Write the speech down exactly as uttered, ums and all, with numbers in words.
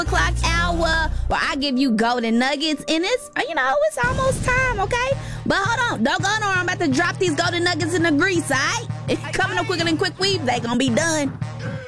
o'clock hour where I give you golden nuggets, and it's, you know, it's almost time, okay? But hold on, don't go on, I'm about to drop these golden nuggets in the grease, alright? Coming up quicker than quick weave, they gonna be done.